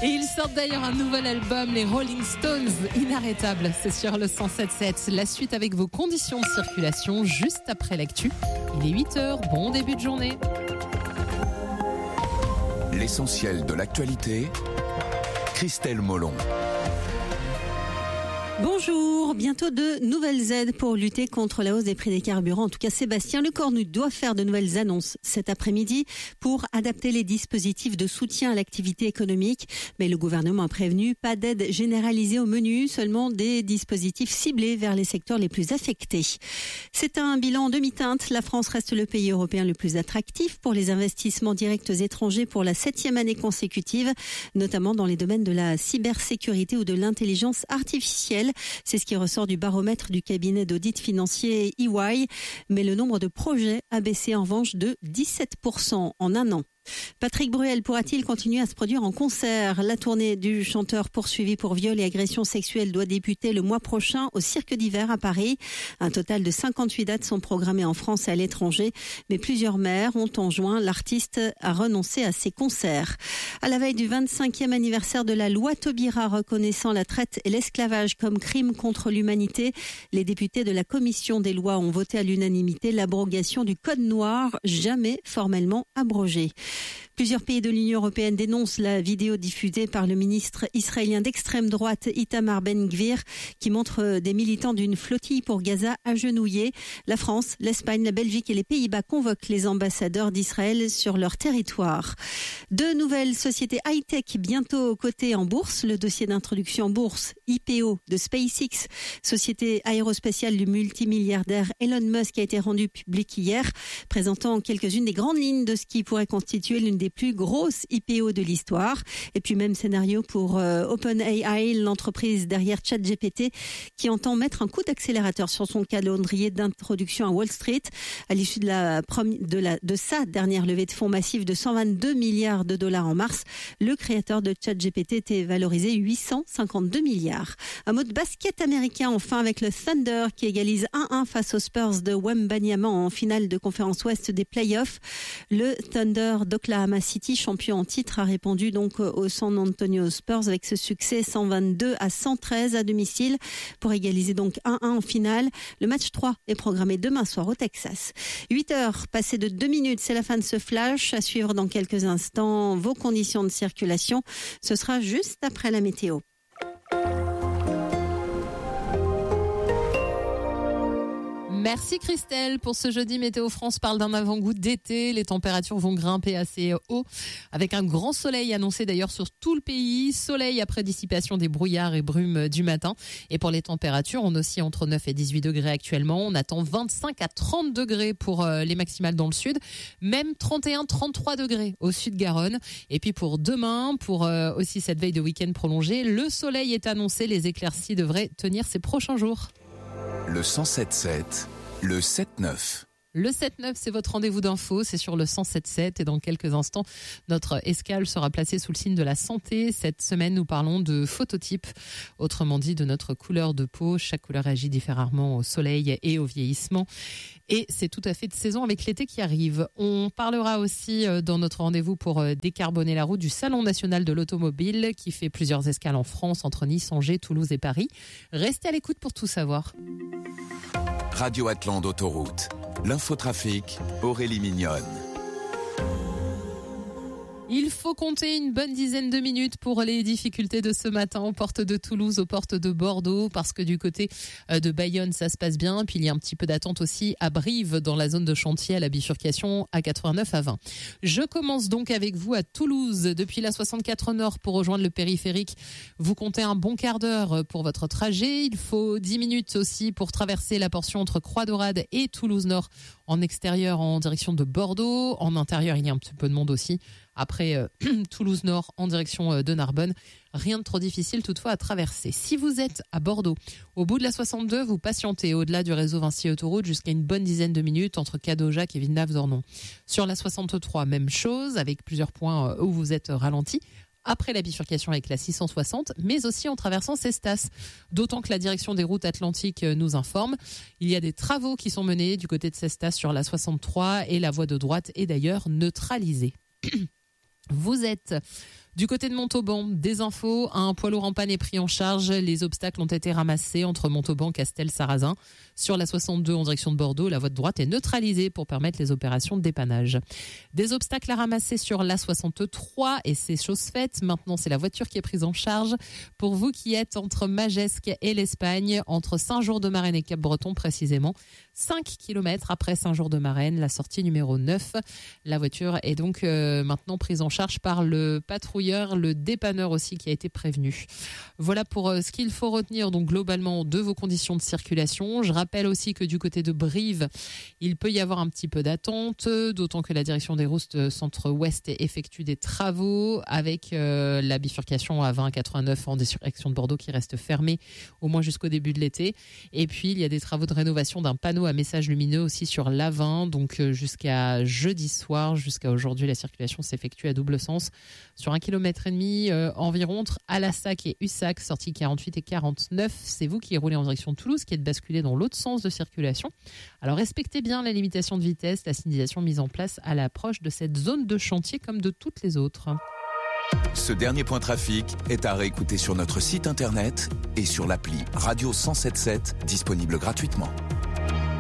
Et ils sortent d'ailleurs un nouvel album, les Rolling Stones, Inarrêtable. C'est sur le 107.7. La suite avec vos conditions de circulation juste après l'actu. Il est 8h, bon début de journée. L'essentiel de l'actualité, Christelle Molon. Bonjour, bientôt de nouvelles aides pour lutter contre la hausse des prix des carburants. En tout cas, Sébastien Lecornu doit faire de nouvelles annonces cet après-midi pour adapter les dispositifs de soutien à l'activité économique. Mais le gouvernement a prévenu, pas d'aide généralisée au menu, seulement des dispositifs ciblés vers les secteurs les plus affectés. C'est un bilan en demi-teinte. La France reste le pays européen le plus attractif pour les investissements directs étrangers pour la 7e année consécutive, notamment dans les domaines de la cybersécurité ou de l'intelligence artificielle. C'est ce qui ressort du baromètre du cabinet d'audit financier EY. Mais le nombre de projets a baissé en revanche de 17% en un an. Patrick Bruel pourra-t-il continuer à se produire en concert ? La tournée du chanteur poursuivi pour viol et agression sexuelle doit débuter le mois prochain au Cirque d'Hiver à Paris. Un total de 58 dates sont programmées en France et à l'étranger, mais plusieurs maires ont enjoint l'artiste à renoncer à ses concerts. À la veille du 25e anniversaire de la loi Taubira reconnaissant la traite et l'esclavage comme crimes contre l'humanité, les députés de la commission des lois ont voté à l'unanimité l'abrogation du code noir, jamais formellement abrogé. Plusieurs pays de l'Union européenne dénoncent la vidéo diffusée par le ministre israélien d'extrême droite Itamar Ben-Gvir qui montre des militants d'une flottille pour Gaza agenouillés. La France, l'Espagne, la Belgique et les Pays-Bas convoquent les ambassadeurs d'Israël sur leur territoire. Deux nouvelles sociétés high-tech bientôt cotées en bourse. Le dossier d'introduction en bourse IPO de SpaceX, société aérospatiale du multimilliardaire Elon Musk, a été rendu public hier, présentant quelques-unes des grandes lignes de ce qui pourrait constituer l'une des plus grosses IPO de l'histoire. Et puis même scénario pour OpenAI, l'entreprise derrière ChatGPT, qui entend mettre un coup d'accélérateur sur son calendrier d'introduction à Wall Street. À l'issue de sa dernière levée de fonds massive de 122 milliards de dollars en mars, le créateur de ChatGPT était valorisé 852 milliards. Un mot de basket américain enfin avec le Thunder qui égalise 1-1 face aux Spurs de Wembanyama en finale de conférence ouest des playoffs. Le Thunder d'Oklahoma City, champion en titre, a répondu donc au San Antonio Spurs avec ce succès 122-113 à domicile pour égaliser donc 1-1 en finale. Le match 3 est programmé demain soir au Texas. 8h passées de 2 minutes, c'est la fin de ce flash. À suivre dans quelques instants vos conditions de circulation. Ce sera juste après la météo. Merci Christelle. Pour ce jeudi, Météo France parle d'un avant-goût d'été. Les températures vont grimper assez haut avec un grand soleil annoncé d'ailleurs sur tout le pays. Soleil après dissipation des brouillards et brumes du matin. Et pour les températures, on oscille entre 9 et 18 degrés actuellement. On attend 25 à 30 degrés pour les maximales dans le sud. Même 31-33 degrés au sud-Garonne. Et puis pour demain, pour aussi cette veille de week-end prolongée, le soleil est annoncé. Les éclaircies devraient tenir ces prochains jours. Le 107.7, le 7-9. Le 7-9, c'est votre rendez-vous d'info, c'est sur le 107.7 et dans quelques instants, notre escale sera placée sous le signe de la santé. Cette semaine, nous parlons de phototype, autrement dit de notre couleur de peau. Chaque couleur agit différemment au soleil et au vieillissement. Et c'est tout à fait de saison avec l'été qui arrive. On parlera aussi dans notre rendez-vous pour décarboner la route du Salon national de l'automobile qui fait plusieurs escales en France entre Nice, Angers, Toulouse et Paris. Restez à l'écoute pour tout savoir. Radio Atlante Autoroute. L'infotrafic, Aurélie Mignonne. Il faut compter une bonne dizaine de minutes pour les difficultés de ce matin aux portes de Toulouse, aux portes de Bordeaux, parce que du côté de Bayonne, ça se passe bien. Puis il y a un petit peu d'attente aussi à Brive, dans la zone de chantier, à la bifurcation à 89 à 20. Je commence donc avec vous à Toulouse. Depuis la 64 Nord pour rejoindre le périphérique, vous comptez un bon quart d'heure pour votre trajet. Il faut 10 minutes aussi pour traverser la portion entre Croix-Daurade et Toulouse Nord en extérieur en direction de Bordeaux. En intérieur, il y a un petit peu de monde aussi. Après Toulouse Nord en direction de Narbonne. Rien de trop difficile toutefois à traverser. Si vous êtes à Bordeaux, au bout de la 62, vous patientez au-delà du réseau Vinci Autoroute jusqu'à une bonne dizaine de minutes entre Cadojac et Villeneuve-d'Ornon. Sur la 63, même chose, avec plusieurs points où vous êtes ralenti. Après la bifurcation avec la 660, mais aussi en traversant Cestas. D'autant que la direction des routes atlantiques nous informe. Il y a des travaux qui sont menés du côté de Cestas sur la 63 et la voie de droite est d'ailleurs neutralisée. Vous êtes Du côté de Montauban, des infos, un poids lourd en panne est pris en charge. Les obstacles ont été ramassés entre Montauban, Castel, Sarrazin. Sur la 62 en direction de Bordeaux, la voie de droite est neutralisée pour permettre les opérations de dépannage. Des obstacles à ramasser sur la 63 et c'est chose faite. Maintenant, c'est la voiture qui est prise en charge. Pour vous qui êtes entre Magesque et l'Espagne, entre Saint-Jour-de-Marenne et Cap-Breton précisément, 5 km après Saint-Jour-de-Marenne, la sortie numéro 9. La voiture est donc maintenant prise en charge par le patrouilleur, le dépanneur aussi qui a été prévenu. Voilà pour ce qu'il faut retenir donc globalement de vos conditions de circulation. Je rappelle aussi que du côté de Brive, il peut y avoir un petit peu d'attente, d'autant que la direction des routes centre-ouest effectue des travaux avec la bifurcation à 20-89 en direction de Bordeaux qui reste fermée au moins jusqu'au début de l'été. Et puis il y a des travaux de rénovation d'un panneau à message lumineux aussi sur l'A20, donc jusqu'à jeudi soir, jusqu'à aujourd'hui, la circulation s'effectue à double sens sur 1,5 km environ entre Alassac et Ussac, sortie 48 et 49. C'est vous qui roulez en direction de Toulouse, qui êtes basculé dans l'autre sens de circulation. Alors respectez bien la limitation de vitesse, la signalisation mise en place à l'approche de cette zone de chantier comme de toutes les autres. Ce dernier point trafic est à réécouter sur notre site internet et sur l'appli Radio 107.7 disponible gratuitement.